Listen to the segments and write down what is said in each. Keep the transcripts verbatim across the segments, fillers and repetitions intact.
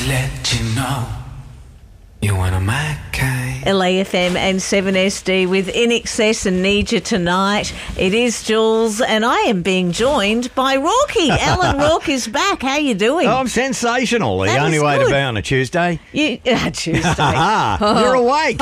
to let you know you're one of my kind. L A F M and seven S D with In Excess and Need You Tonight. It is Jules, and I am being joined by Rourke. Alan Rourke is back. How you doing? Oh, I'm sensational. The That only is way good. to be on a Tuesday. You, uh, Tuesday. You're awake.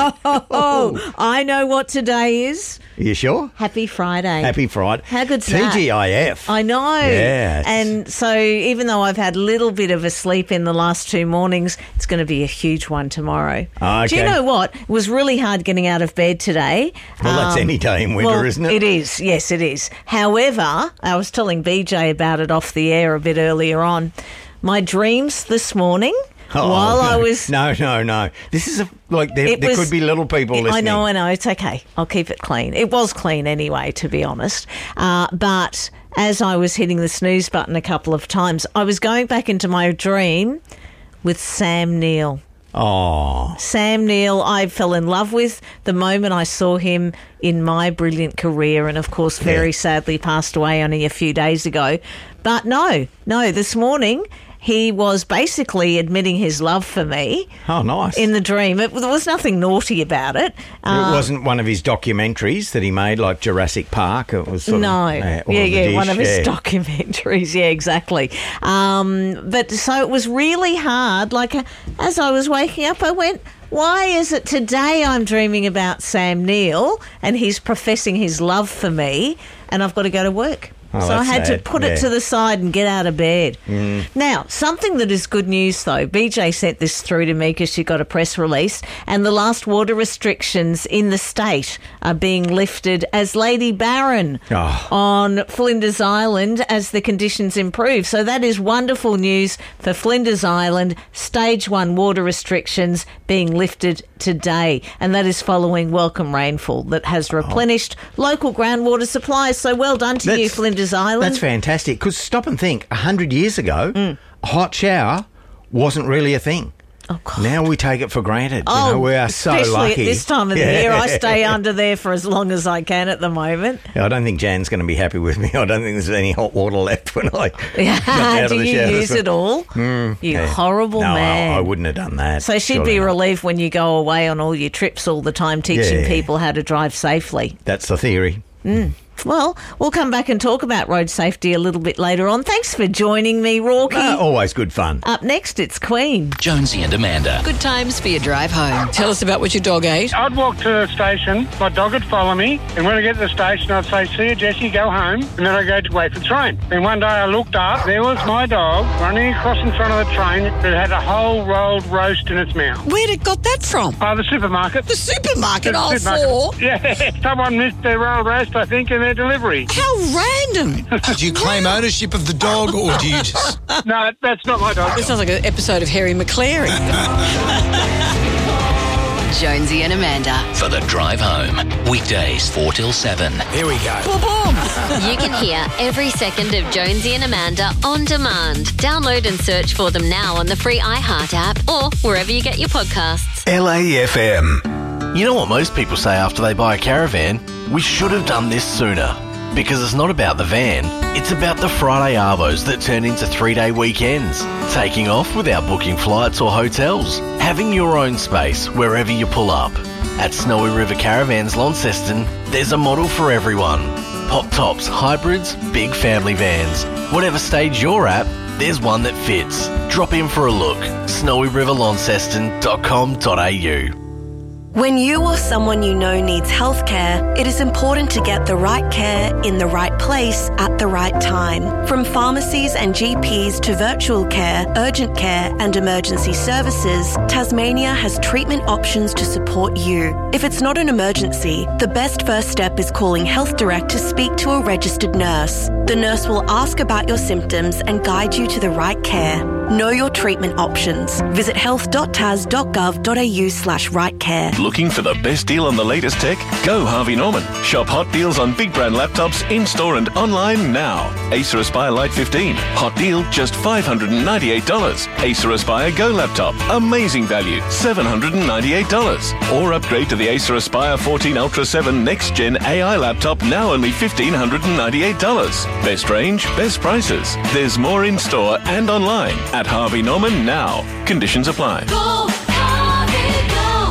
Oh, I know what today is. Are you sure? Happy Friday. Happy Friday. How good's T that? G I F. I know. Yes. And so even though I've had a little bit of a sleep in the last two mornings, it's going to be a huge one tomorrow. Oh, Do you okay. know what? It was really hard getting out of bed today. Well, that's Um, any day in winter, well, isn't it? It is. Yes, it is. However, I was telling B J about it off the air a bit earlier on. My dreams this morning... Oh, While no. I was... No, no, no. This is a, like, there, It there was- could be little people listening. I know, I know. It's okay. I'll keep it clean. It was clean anyway, to be honest. Uh, but as I was hitting the snooze button a couple of times, I was going back into my dream with Sam Neill. Oh. Sam Neill, I fell in love with the moment I saw him in My Brilliant Career, and of course very Yeah. sadly passed away only a few days ago. But no, no, this morning he was basically admitting his love for me Oh, nice. in the dream. It, there was nothing naughty about it. it Uh, wasn't one of his documentaries that he made, like Jurassic Park. It was sort No, of... yeah, all yeah, of the one dish, of his yeah. documentaries, yeah, exactly. Um, but so it was really hard. Like, uh, as I was waking up, I went, why is it today I'm dreaming about Sam Neill and he's professing his love for me and I've got to go to work? Oh, so I that's had to sad, put yeah. it to the side and get out of bed. Mm. Now, something that is good news, though, B J sent this through to me because she got a press release, and the last water restrictions in the state are being lifted as Lady Baron Oh. on Flinders Island as the conditions improve. So that is wonderful news for Flinders Island. Stage one water restrictions being lifted today, and that is following welcome rainfall that has replenished local groundwater supplies. So well done to you, That's- Flinders Island. That's fantastic. Because stop and think, a hundred years ago, a hot shower wasn't really a thing. Oh, God. Now we take it for granted. Oh, you know, we are so especially lucky. at this time of the Yeah. year. I stay under there for as long as I can at the moment. I don't think Jan's going to be happy with me. I don't think there's any hot water left when I jump out Do of the you shower. use it all? you Yeah. horrible no, man. I, I wouldn't have done that. So she'd Surely be not. relieved when you go away on all your trips all the time teaching Yeah. people how to drive safely. That's the theory. Well, we'll come back and talk about road safety a little bit later on. Thanks for joining me, Rourke. Uh, always good fun. Up next, it's Queen. Jonesy and Amanda. Good times for your drive home. Tell us about what your dog ate. I'd walk to the station, my dog would follow me, and when I get to the station, I'd say, see you, Jessie, go home, and then I'd go to wait for the train. Then one day I looked up, there was my dog running across in front of the train that had a whole rolled roast in its mouth. Where'd it got that from? Oh, the supermarket. The supermarket, The all supermarket. four. Yeah, someone missed their rolled roast, I think, in their delivery. How random. Do you claim ownership of the dog, or do you just... No, that's not my dog. This sounds like an episode of Harry McClary. Jonesy and Amanda. For the drive home. Weekdays four till seven. Here we go. Boom, boom. You can hear every second of Jonesy and Amanda on demand. Download and search for them now on the free iHeart app or wherever you get your podcasts. L A F M. You know what most people say after they buy a caravan? We should have done this sooner. Because it's not about the van, it's about the Friday arvos that turn into three-day weekends. Taking off without booking flights or hotels. Having your own space wherever you pull up. At Snowy River Caravans Launceston, there's a model for everyone. Pop tops, hybrids, big family vans. Whatever stage you're at, there's one that fits. Drop in for a look. snowy river launceston dot com dot a u. When you or someone you know needs healthcare, it is important to get the right care in the right place at the right time. From pharmacies and G Ps to virtual care, urgent care and emergency services, Tasmania has treatment options to support you. If it's not an emergency, the best first step is calling Health Direct to speak to a registered nurse. The nurse will ask about your symptoms and guide you to the right care. Know your treatment options. Visit health dot tas dot gov dot a u slash right care. Looking for the best deal on the latest tech? Go Harvey Norman. Shop hot deals on big brand laptops in-store and online now. Acer Aspire Lite fifteen. Hot deal, just five hundred ninety-eight dollars. Acer Aspire Go laptop. Amazing value, seven hundred ninety-eight dollars. Or upgrade to the Acer Aspire fourteen Ultra seven Next Gen A I laptop, now only one thousand five hundred ninety-eight dollars. Best range, best prices. There's more in-store and online at at Harvey Norman now. Conditions apply. Go, Harvey,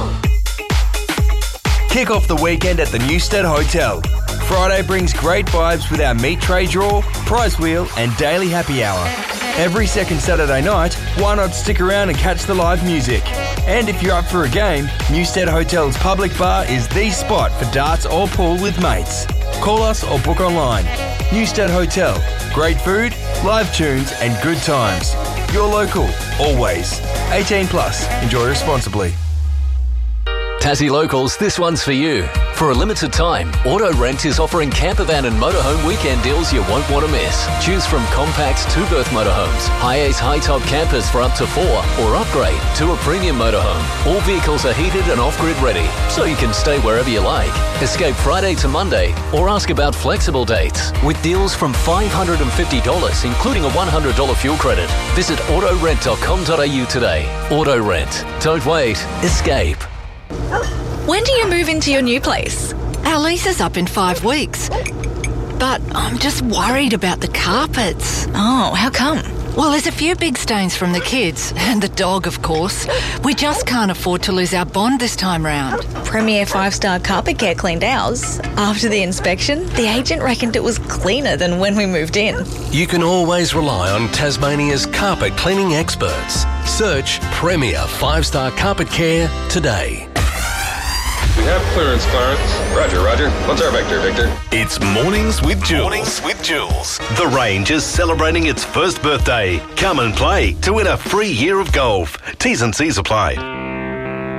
go. Kick off the weekend at the Newstead Hotel. Friday brings great vibes with our meat tray draw, prize wheel and daily happy hour. Every second Saturday night, why not stick around and catch the live music? And if you're up for a game, Newstead Hotel's public bar is the spot for darts or pool with mates. Call us or book online. Newstead Hotel. Great food, live tunes and good times. You're local, always. eighteen plus. Enjoy responsibly. Tassie Locals, this one's for you. For a limited time, Auto Rent is offering campervan and motorhome weekend deals you won't want to miss. Choose from compact two-berth motorhomes, high-ace high-top campers for up to four, or upgrade to a premium motorhome. All vehicles are heated and off-grid ready, so you can stay wherever you like. Escape Friday to Monday, or ask about flexible dates. With deals from five hundred fifty dollars, including a one hundred dollars fuel credit. Visit auto rent dot com dot a u today. Auto Rent. Don't wait. Escape. When do you move into your new place? Our lease is up in five weeks. But I'm just worried about the carpets. Oh, how come? Well, there's a few big stains from the kids, and the dog, of course. We just can't afford to lose our bond this time round. Premier five-star Carpet Care cleaned ours. After the inspection, the agent reckoned it was cleaner than when we moved in. You can always rely on Tasmania's carpet cleaning experts. Search Premier five-star Carpet Care today. We have clearance, Clarence. Roger, Roger. What's our vector, Victor? It's Mornings with Jules. Mornings with Jules. The Range is celebrating its first birthday. Come and play to win a free year of golf. T's and C's apply.